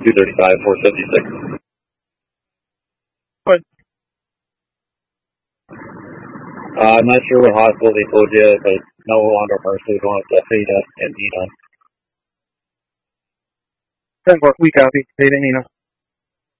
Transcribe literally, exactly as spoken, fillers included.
two thirty-five, four fifty-six. What? Uh, I'm not sure what hospital they told you, but it's no longer Mercy. We're going to Theta and Nina. ten four, we copy. Theta, Nina.